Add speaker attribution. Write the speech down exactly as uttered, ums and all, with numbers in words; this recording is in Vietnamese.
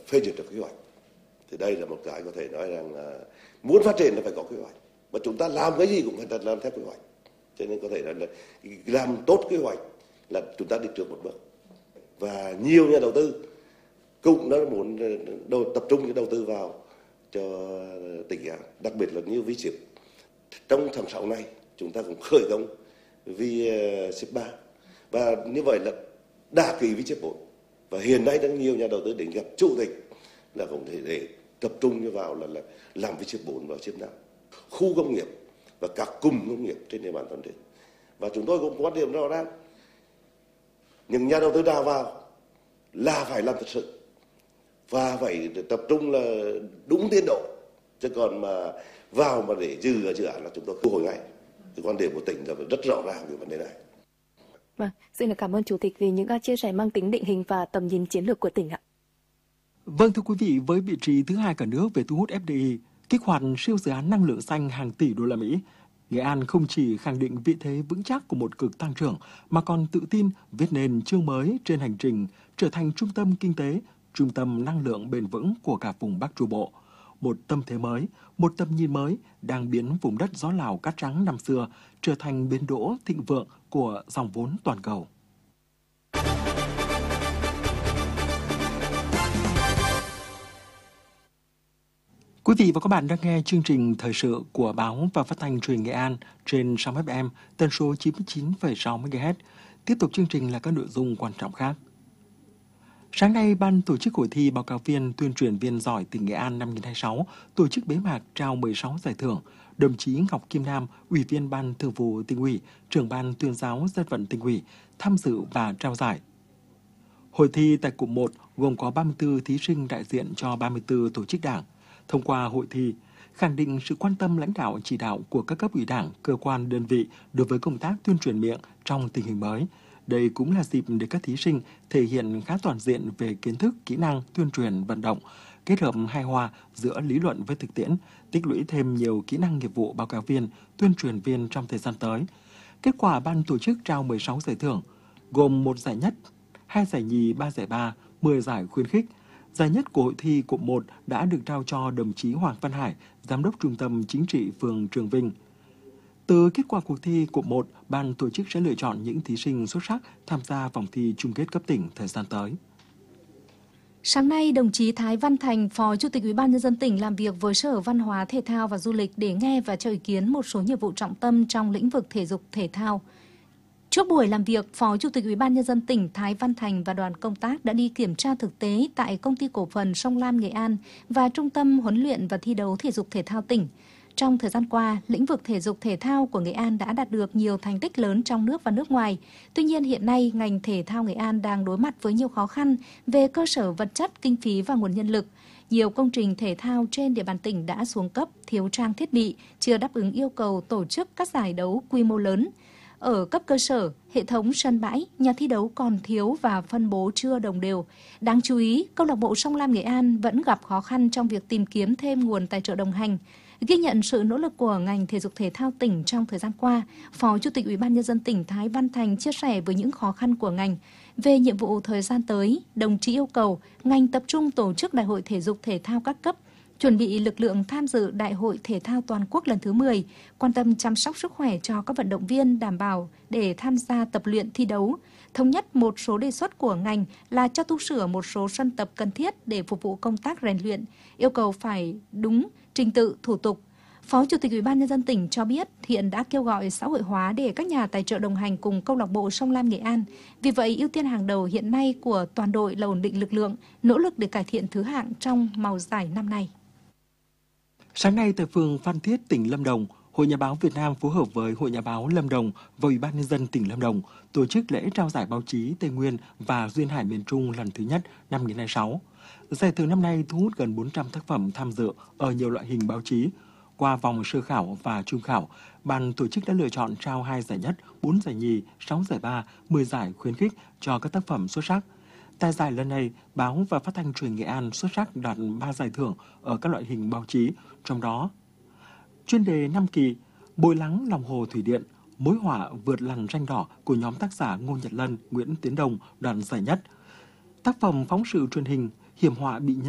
Speaker 1: phê duyệt được quy hoạch. Thì đây là một cái có thể nói rằng là muốn phát triển là phải có quy hoạch, và chúng ta làm cái gì cũng phải làm theo quy hoạch. Cho nên có thể nói là làm tốt quy hoạch là chúng ta đi trước một bước. Và nhiều nhà đầu tư cũng đã muốn đầu, tập trung cái đầu tư vào cho tỉnh Nghệ An, đặc biệt là như V-Ship. Trong tháng sáu này chúng ta cũng khởi công V-Ship ba, và như vậy là đã ký V-Ship bốn, và hiện nay đang nhiều nhà đầu tư đến gặp chủ tịch là cũng thể để tập trung như vào là, là làm V-Ship bốn và V-Ship năm, khu công nghiệp và các cụm công nghiệp trên địa bàn toàn tỉnh. Và chúng tôi cũng quan điểm rõ ràng, những nhà đầu tư nào vào là phải làm thật sự và phải tập trung là đúng tiến độ, chứ còn mà vào mà để dư ở dự án là chúng tôi thu hồi ngay. Cái quan điểm của tỉnh là rất rõ ràng về vấn đề này.
Speaker 2: Vâng, xin được cảm ơn Chủ tịch vì những chia sẻ mang tính định hình và tầm nhìn chiến lược của tỉnh ạ.
Speaker 3: Vâng, thưa quý vị, với vị trí thứ hai cả nước về thu hút ép đê i, kích hoạt siêu dự án năng lượng xanh hàng tỷ đô la Mỹ, Nghệ An không chỉ khẳng định vị thế vững chắc của một cực tăng trưởng, mà còn tự tin viết nên chương mới trên hành trình trở thành trung tâm kinh tế, trung tâm năng lượng bền vững của cả vùng Bắc Trung Bộ. Một tâm thế mới, một tầm nhìn mới đang biến vùng đất gió Lào cát trắng năm xưa trở thành bến đỗ thịnh vượng của dòng vốn toàn cầu. Quý vị và các bạn đang nghe chương trình thời sự của Báo và Phát thanh Truyền hình Nghệ An trên sóng ép em tần số chín mươi chín phẩy sáu mê ga héc. Tiếp tục chương trình là các nội dung quan trọng khác. Sáng nay, Ban tổ chức hội thi báo cáo viên tuyên truyền viên giỏi tỉnh Nghệ An năm hai không hai sáu tổ chức bế mạc trao mười sáu giải thưởng. Đồng chí Ngọc Kim Nam, Ủy viên Ban Thường vụ Tỉnh ủy, Trưởng ban Tuyên giáo Dân vận Tỉnh ủy tham dự và trao giải. Hội thi tại cụm một gồm có ba mươi tư thí sinh đại diện cho ba mươi tư tổ chức đảng. Thông qua hội thi, khẳng định sự quan tâm lãnh đạo chỉ đạo của các cấp ủy đảng, cơ quan, đơn vị đối với công tác tuyên truyền miệng trong tình hình mới. Đây cũng là dịp để các thí sinh thể hiện khá toàn diện về kiến thức, kỹ năng, tuyên truyền, vận động, kết hợp hài hòa giữa lý luận với thực tiễn, tích lũy thêm nhiều kỹ năng nghiệp vụ báo cáo viên, tuyên truyền viên trong thời gian tới. Kết quả ban tổ chức trao mười sáu giải thưởng, gồm một giải nhất, hai giải nhì, ba giải ba, mười giải khuyến khích. Giải nhất của hội thi cụm một đã được trao cho đồng chí Hoàng Văn Hải, Giám đốc Trung tâm Chính trị phường Trường Vinh. Từ kết quả cuộc thi cụm một, ban tổ chức sẽ lựa chọn những thí sinh xuất sắc tham gia vòng thi chung kết cấp tỉnh thời gian tới.
Speaker 4: Sáng nay, đồng chí Thái Văn Thành, Phó Chủ tịch Ủy ban nhân dân tỉnh làm việc với Sở Văn hóa, Thể thao và Du lịch để nghe và cho ý kiến một số nhiệm vụ trọng tâm trong lĩnh vực thể dục thể thao. Trước buổi làm việc, Phó Chủ tịch Ủy ban nhân dân tỉnh Thái Văn Thành và đoàn công tác đã đi kiểm tra thực tế tại Công ty Cổ phần Sông Lam Nghệ An và Trung tâm Huấn luyện và Thi đấu Thể dục Thể thao tỉnh. Trong thời gian qua, lĩnh vực thể dục thể thao của Nghệ An đã đạt được nhiều thành tích lớn trong nước và nước ngoài. Tuy nhiên, hiện nay, ngành thể thao Nghệ An đang đối mặt với nhiều khó khăn về cơ sở vật chất, kinh phí và nguồn nhân lực. Nhiều công trình thể thao trên địa bàn tỉnh đã xuống cấp, thiếu trang thiết bị, chưa đáp ứng yêu cầu tổ chức các giải đấu quy mô lớn. Ở cấp cơ sở, hệ thống sân bãi, nhà thi đấu còn thiếu và phân bố chưa đồng đều. Đáng chú ý, câu lạc bộ Sông Lam Nghệ An vẫn gặp khó khăn trong việc tìm kiếm thêm nguồn tài trợ đồng hành. Ghi nhận sự nỗ lực của ngành thể dục thể thao tỉnh trong thời gian qua, Phó Chủ tịch Ủy ban nhân dân tỉnh Thái Văn Thành chia sẻ với những khó khăn của ngành. Về nhiệm vụ thời gian tới, đồng chí yêu cầu ngành tập trung tổ chức Đại hội thể dục thể thao các cấp, chuẩn bị lực lượng tham dự Đại hội Thể thao Toàn quốc lần thứ mười, quan tâm chăm sóc sức khỏe cho các vận động viên đảm bảo để tham gia tập luyện thi đấu. Thống nhất một số đề xuất của ngành là cho tu sửa một số sân tập cần thiết để phục vụ công tác rèn luyện, yêu cầu phải đúng trình tự, thủ tục. Phó Chủ tịch Ủy ban nhân dân tỉnh cho biết hiện đã kêu gọi xã hội hóa để các nhà tài trợ đồng hành cùng câu lạc bộ Sông Lam Nghệ An. Vì vậy, ưu tiên hàng đầu hiện nay của toàn đội là ổn định lực lượng, nỗ lực để cải thiện thứ hạng trong màu giải năm nay.
Speaker 3: Sáng nay tại phường Phan Thiết, tỉnh Lâm Đồng, Hội Nhà báo Việt Nam phối hợp với Hội Nhà báo Lâm Đồng và Ủy ban nhân dân tỉnh Lâm Đồng tổ chức lễ trao giải báo chí Tây Nguyên và Duyên Hải miền Trung lần thứ nhất năm hai không hai sáu. Giải thưởng năm nay thu hút gần bốn trăm tác phẩm tham dự ở nhiều loại hình báo chí. Qua vòng sơ khảo và trung khảo, ban tổ chức đã lựa chọn trao hai giải nhất, bốn giải nhì, sáu giải ba, mười giải khuyến khích cho các tác phẩm xuất sắc. Tại giải lần này, Báo và Phát thanh Truyền hình Nghệ An xuất sắc đạt ba giải thưởng ở các loại hình báo chí, trong đó chuyên đề năm kỳ, Bồi lắng lòng hồ thủy điện, Mối họa vượt lằn ranh đỏ của nhóm tác giả Ngô Nhật Lân, Nguyễn Tiến Đồng đoạt giải nhất. Tác phẩm phóng sự truyền hình Hiểm họa bị nhân